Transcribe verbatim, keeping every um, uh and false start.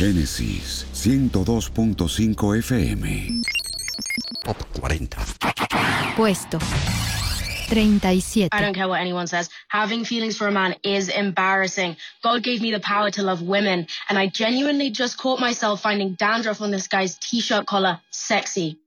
Génesis ciento dos punto cinco F M. Top cuarenta. Puesto treinta y siete. I don't care what anyone says. Having feelings for a man is embarrassing. God gave me the power to love women, and I genuinely just caught myself finding dandruff on this guy's t-shirt collar sexy.